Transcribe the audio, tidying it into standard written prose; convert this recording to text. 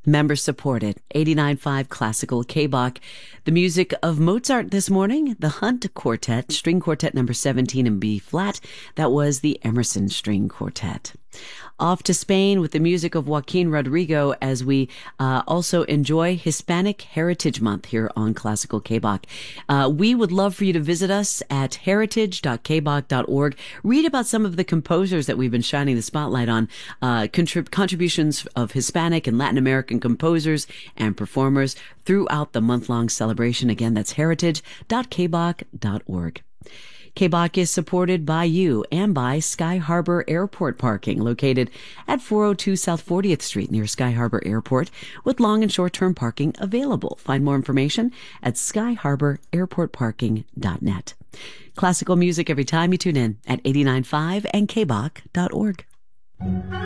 Member supported, 89.5 Classical K-Bach. The music of Mozart this morning, the Hunt Quartet, String Quartet number 17 in B-flat. That was the Emerson String Quartet. Off to Spain with the music of Joaquin Rodrigo as we also enjoy Hispanic Heritage Month here on Classical K-Bach. We would love for you to visit us at heritage.kbach.org. Read about some of the composers that we've been shining the spotlight on, contributions of Hispanic and Latin American composers and performers throughout the month-long celebration. Again, that's heritage.kbach.org. K-Bach is supported by you and by Sky Harbor Airport Parking, located at 402 South 40th Street near Sky Harbor Airport, with long and short-term parking available. Find more information at skyharbor.airportparking.net. Classical music every time you tune in at 89.5 and kbach.org.